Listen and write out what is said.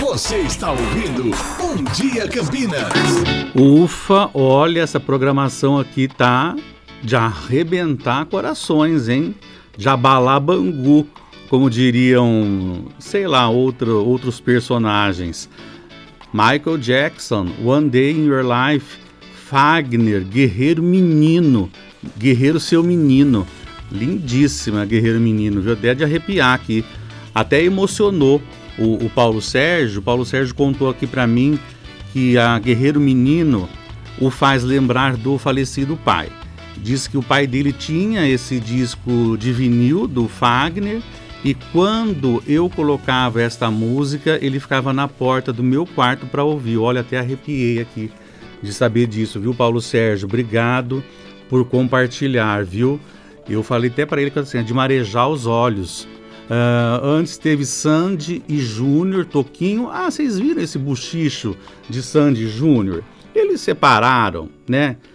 Você está ouvindo Bom Dia Campinas. Ufa, olha, essa programação aqui tá de arrebentar corações, hein? De abalar Bangu, como diriam, sei lá, outros personagens. Michael Jackson, One Day in Your Life, Fagner, Guerreiro Menino, Guerreiro Seu Menino. Lindíssima, Guerreiro Menino, viu? Até de arrepiar aqui. Até emocionou o Paulo Sérgio. O Paulo Sérgio contou aqui pra mim que a Guerreiro Menino o faz lembrar do falecido pai. Diz que o pai dele tinha esse disco de vinil do Fagner e quando eu colocava esta música, ele ficava na porta do meu quarto para ouvir. Olha, até arrepiei aqui de saber disso, viu, Paulo Sérgio? Obrigado por compartilhar, viu? Eu falei até para ele que assim, de marejar os olhos. Antes teve Sandy e Júnior, Toquinho. Ah, vocês viram esse buchicho de Sandy e Júnior? Eles separaram, né?